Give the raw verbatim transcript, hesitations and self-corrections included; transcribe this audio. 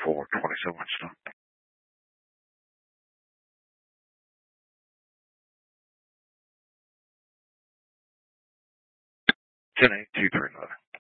four twenty-seven stop. ten eight two three nine.